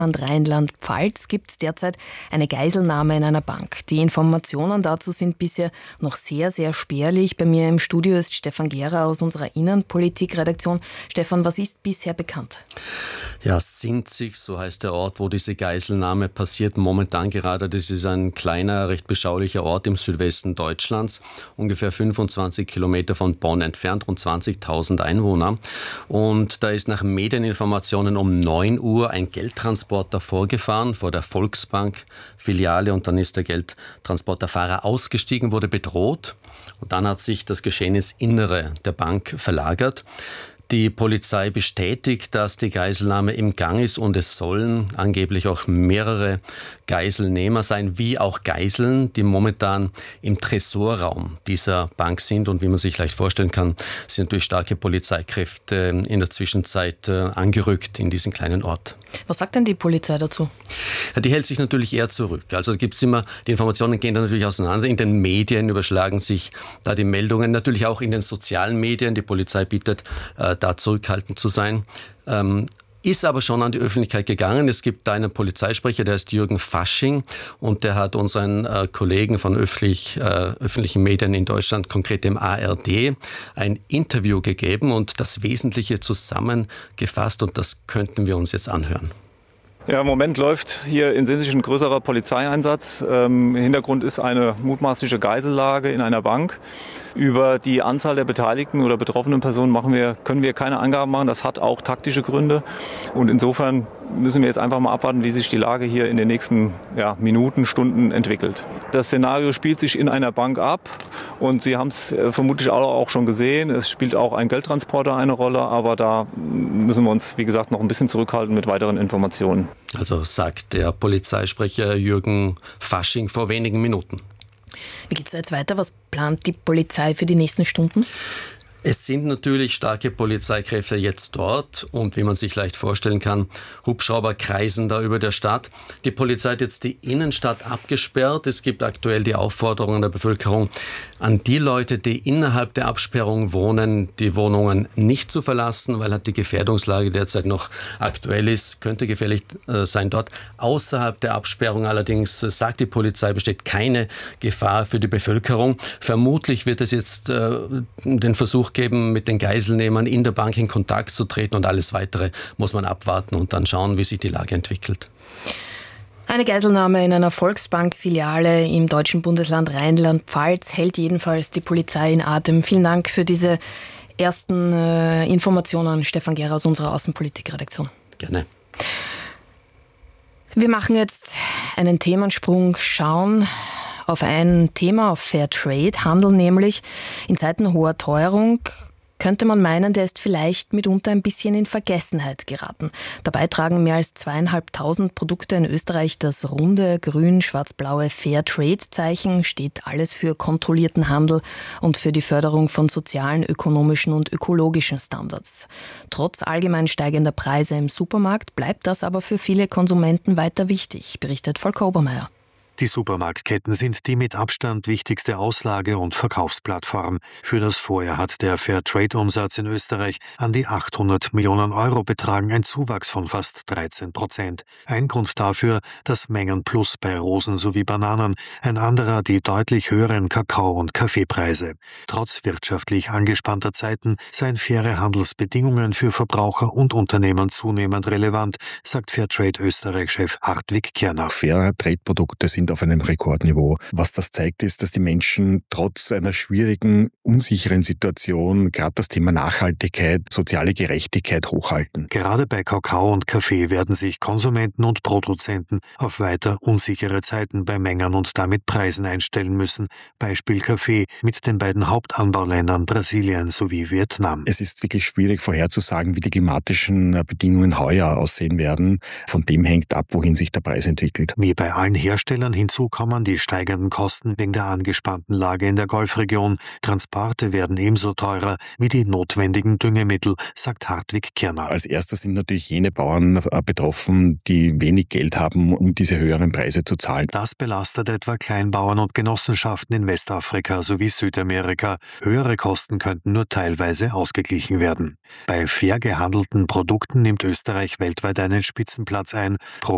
Rheinland-Pfalz gibt es derzeit eine Geiselnahme in einer Bank. Die Informationen dazu sind bisher noch sehr, sehr spärlich. Bei mir im Studio ist Stefan Gera aus unserer Innenpolitik-Redaktion. Stefan, was ist bisher bekannt? Ja, Sinzig, so heißt der Ort, wo diese Geiselnahme passiert. Momentan gerade, das ist ein kleiner, recht beschaulicher Ort im Südwesten Deutschlands, ungefähr 25 Kilometer von Bonn entfernt, rund 20.000 Einwohner. Und da ist nach Medieninformationen um 9 Uhr ein Geldtransporter vorgefahren vor der Volksbank-Filiale und dann ist der Geldtransporterfahrer ausgestiegen, wurde bedroht und dann hat sich das Geschehen ins Innere der Bank verlagert. Die Polizei bestätigt, dass die Geiselnahme im Gang ist und es sollen angeblich auch mehrere Geiselnehmer sein, wie auch Geiseln, die momentan im Tresorraum dieser Bank sind. Und wie man sich leicht vorstellen kann, sind durch starke Polizeikräfte in der Zwischenzeit angerückt in diesen kleinen Ort. Was sagt denn die Polizei dazu? Ja, die hält sich natürlich eher zurück. Also gibt es immer, die Informationen gehen da natürlich auseinander. In den Medien überschlagen sich da die Meldungen, natürlich auch in den sozialen Medien. Die Polizei bittet, da zurückhaltend zu sein. Ist aber schon an die Öffentlichkeit gegangen. Es gibt da einen Polizeisprecher, der ist Jürgen Fasching und der hat unseren Kollegen von öffentlichen Medien in Deutschland, konkret dem ARD, ein Interview gegeben und das Wesentliche zusammengefasst und das könnten wir uns jetzt anhören. Ja, im Moment läuft hier in Sinzig ein größerer Polizeieinsatz. Hintergrund ist eine mutmaßliche Geisellage in einer Bank. Über die Anzahl der beteiligten oder betroffenen Personen können wir keine Angaben machen. Das hat auch taktische Gründe. Und insofern müssen wir jetzt einfach mal abwarten, wie sich die Lage hier in den nächsten Minuten, Stunden entwickelt. Das Szenario spielt sich in einer Bank ab. Und Sie haben es vermutlich auch schon gesehen. Es spielt auch ein Geldtransporter eine Rolle. Aber da müssen wir uns, wie gesagt, noch ein bisschen zurückhalten mit weiteren Informationen. Also sagt der Polizeisprecher Jürgen Fasching vor wenigen Minuten. Wie geht es jetzt weiter? Was plant die Polizei für die nächsten Stunden? Es sind natürlich starke Polizeikräfte jetzt dort und wie man sich leicht vorstellen kann, Hubschrauber kreisen da über der Stadt. Die Polizei hat jetzt die Innenstadt abgesperrt. Es gibt aktuell die Aufforderung der Bevölkerung an die Leute, die innerhalb der Absperrung wohnen, die Wohnungen nicht zu verlassen, weil halt die Gefährdungslage derzeit noch aktuell ist. Könnte gefährlich sein dort. Außerhalb der Absperrung allerdings, sagt die Polizei, besteht keine Gefahr für die Bevölkerung. Vermutlich wird es jetzt den Versuch geben, mit den Geiselnehmern in der Bank in Kontakt zu treten und alles Weitere muss man abwarten und dann schauen, wie sich die Lage entwickelt. Eine Geiselnahme in einer Volksbank-Filiale im deutschen Bundesland Rheinland-Pfalz hält jedenfalls die Polizei in Atem. Vielen Dank für diese ersten Informationen, Stefan Gera aus unserer Außenpolitik-Redaktion. Gerne. Wir machen jetzt einen Themensprung, schauen auf ein Thema, auf Fairtrade, Handel nämlich. In Zeiten hoher Teuerung könnte man meinen, der ist vielleicht mitunter ein bisschen in Vergessenheit geraten. Dabei tragen mehr als 2.500 Produkte in Österreich das runde, grün-schwarz-blaue Fairtrade-Zeichen, steht alles für kontrollierten Handel und für die Förderung von sozialen, ökonomischen und ökologischen Standards. Trotz allgemein steigender Preise im Supermarkt bleibt das aber für viele Konsumenten weiter wichtig, berichtet Volker Obermeier. Die Supermarktketten sind die mit Abstand wichtigste Auslage- und Verkaufsplattform. Für das Vorjahr hat der Fairtrade-Umsatz in Österreich an die 800 Millionen Euro betragen, ein Zuwachs von fast 13%. Ein Grund dafür das Mengenplus bei Rosen sowie Bananen, ein anderer die deutlich höheren Kakao- und Kaffeepreise. Trotz wirtschaftlich angespannter Zeiten seien faire Handelsbedingungen für Verbraucher und Unternehmen zunehmend relevant, sagt Fairtrade-Österreich-Chef Hartwig Kierner. Fairtrade-Produkte sind auf einem Rekordniveau. Was das zeigt, ist, dass die Menschen trotz einer schwierigen, unsicheren Situation gerade das Thema Nachhaltigkeit, soziale Gerechtigkeit hochhalten. Gerade bei Kakao und Kaffee werden sich Konsumenten und Produzenten auf weiter unsichere Zeiten bei Mengen und damit Preisen einstellen müssen. Beispiel Kaffee mit den beiden Hauptanbauländern Brasilien sowie Vietnam. Es ist wirklich schwierig vorherzusagen, wie die klimatischen Bedingungen heuer aussehen werden. Von dem hängt ab, wohin sich der Preis entwickelt. Wie bei allen Herstellern hinzu kommen die steigenden Kosten wegen der angespannten Lage in der Golfregion. Transporte werden ebenso teurer wie die notwendigen Düngemittel, sagt Hartwig Kierner. Als erstes sind natürlich jene Bauern betroffen, die wenig Geld haben, um diese höheren Preise zu zahlen. Das belastet etwa Kleinbauern und Genossenschaften in Westafrika sowie Südamerika. Höhere Kosten könnten nur teilweise ausgeglichen werden. Bei fair gehandelten Produkten nimmt Österreich weltweit einen Spitzenplatz ein. Pro